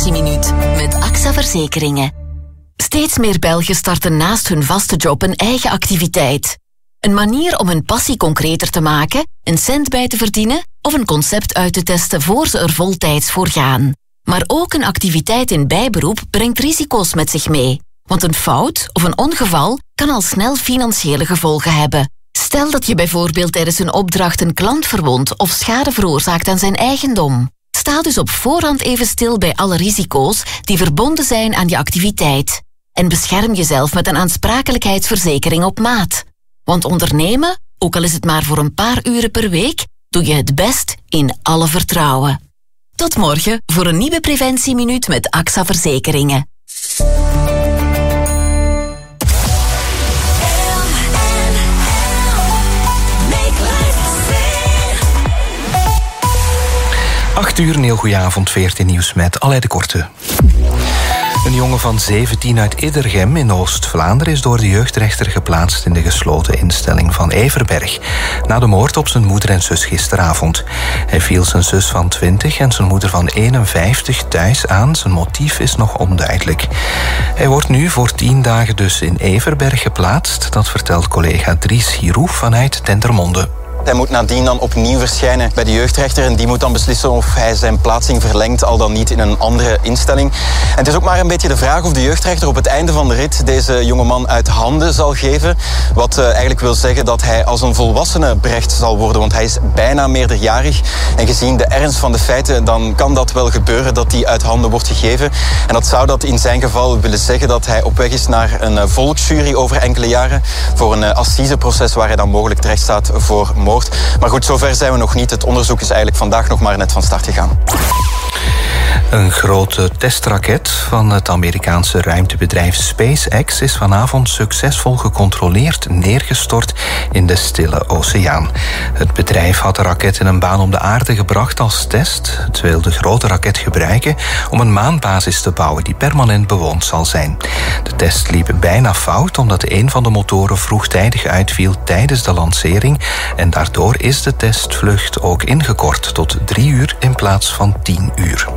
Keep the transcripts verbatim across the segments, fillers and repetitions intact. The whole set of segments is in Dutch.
Preventieminuut met A X A Verzekeringen. Steeds meer Belgen starten naast hun vaste job een eigen activiteit. Een manier om hun passie concreter te maken, een cent bij te verdienen of een concept uit te testen voor ze er voltijds voor gaan. Maar ook een activiteit in bijberoep brengt risico's met zich mee. Want een fout of een ongeval kan al snel financiële gevolgen hebben. Stel dat je bijvoorbeeld tijdens een opdracht een klant verwondt of schade veroorzaakt aan zijn eigendom. Sta dus op voorhand even stil bij alle risico's die verbonden zijn aan je activiteit. En bescherm jezelf met een aansprakelijkheidsverzekering op maat. Want ondernemen, ook al is het maar voor een paar uren per week, doe je het best in alle vertrouwen. Tot morgen voor een nieuwe Preventieminuut met A X A Verzekeringen. acht uur, een heel goeie avond, veertien nieuws met Alain de Korte. Een jongen van zeventien uit Iddergem in Oost-Vlaanderen is door de jeugdrechter geplaatst in de gesloten instelling van Everberg. Na de moord op zijn moeder en zus gisteravond. Hij viel zijn zus van twintig en zijn moeder van eenenvijftig thuis aan. Zijn motief is nog onduidelijk. Hij wordt nu voor tien dagen dus in Everberg geplaatst. Dat vertelt collega Dries Hiroux vanuit Dendermonde. Hij moet nadien dan opnieuw verschijnen bij de jeugdrechter en die moet dan beslissen of hij zijn plaatsing verlengt, al dan niet in een andere instelling. En het is ook maar een beetje de vraag of de jeugdrechter op het einde van de rit deze jongeman uit handen zal geven. Wat uh, eigenlijk wil zeggen dat hij als een volwassene berecht zal worden, want hij is bijna meerderjarig. En gezien de ernst van de feiten, dan kan dat wel gebeuren dat hij uit handen wordt gegeven. En dat zou dat in zijn geval willen zeggen dat hij op weg is naar een uh, volksjury over enkele jaren voor een uh, assiseproces waar hij dan mogelijk terecht staat voor moord. Maar goed, zover zijn we nog niet. Het onderzoek is eigenlijk vandaag nog maar net van start gegaan. Een grote testraket van het Amerikaanse ruimtebedrijf SpaceX is vanavond succesvol gecontroleerd neergestort in de Stille Oceaan. Het bedrijf had de raket in een baan om de aarde gebracht als test. Het wil de grote raket gebruiken om een maanbasis te bouwen die permanent bewoond zal zijn. De test liep bijna fout omdat een van de motoren vroegtijdig uitviel tijdens de lancering en daardoor is de testvlucht ook ingekort tot drie uur in plaats van tien uur.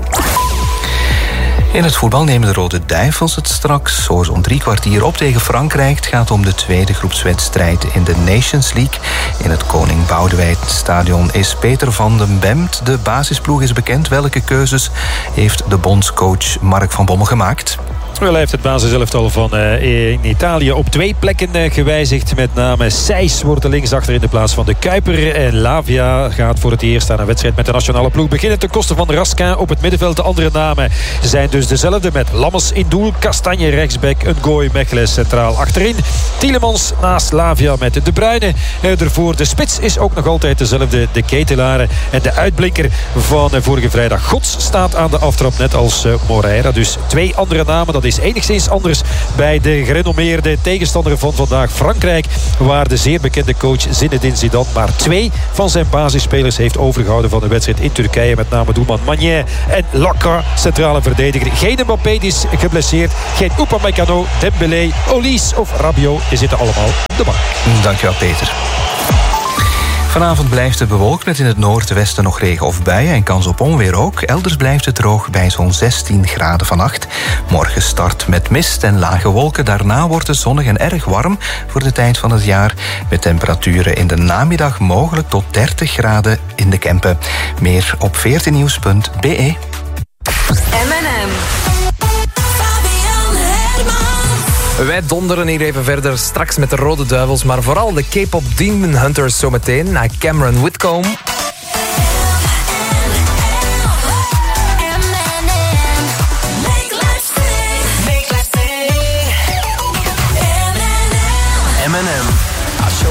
In het voetbal nemen de Rode Duivels het straks zo zo'n drie kwartier op tegen Frankrijk. Het gaat om de tweede groepswedstrijd in de Nations League. In het Koning Boudewijn Stadion is Peter van den Bemt. De basisploeg is bekend. Welke keuzes heeft de bondscoach Mark van Bommel gemaakt? Wel, hij heeft het basiselftal van uh, in Italië op twee plekken uh, gewijzigd. Met name Seis wordt de linksachter in de plaats van de Kuiper. En Lavia gaat voor het eerst aan een wedstrijd met de nationale ploeg beginnen ten koste van Raskin op het middenveld. De andere namen zijn dus dezelfde met Lammers in doel, Kastanje rechtsback, Ngoy, Mechelen centraal achterin. Tielemans naast Lavia met De Bruyne uh, ervoor. De spits is ook nog altijd dezelfde, de Ketelaren. En de uitblinker van uh, vorige vrijdag, Gods, staat aan de aftrap net als uh, Moreira. Dus twee andere namen, dat is enigszins anders bij de gerenommeerde tegenstander van vandaag, Frankrijk, waar de zeer bekende coach Zinedine Zidane maar twee van zijn basisspelers heeft overgehouden van de wedstrijd in Turkije, met name doelman Magnin en Laka, centrale verdediger. Geen Mbappé is geblesseerd, geen Upamecano, Dembélé, Olise of Rabiot, die zitten allemaal op de bank. Dankjewel, Peter. Vanavond blijft het bewolkt met in het noordwesten nog regen of buien en kans op onweer ook. Elders blijft het droog bij zo'n zestien graden vannacht. Morgen start met mist en lage wolken. Daarna wordt het zonnig en erg warm voor de tijd van het jaar. Met temperaturen in de namiddag mogelijk tot dertig graden in de Kempen. Meer op veertien nieuws punt b e. M en M. Wij donderen hier even verder straks met de Rode Duivels, maar vooral de K-pop Demon Hunters zometeen na Cameron Whitcomb.